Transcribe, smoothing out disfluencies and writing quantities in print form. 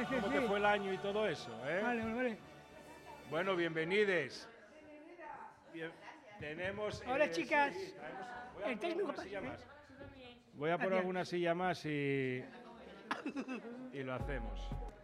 cómo te fue el año y todo eso, ¿eh? Vale. Bueno, bienvenides. Tenemos... Hola, chicas. Sí, voy a El poner técnico alguna silla pasa, más. Voy a poner Adiós. alguna silla más y lo hacemos.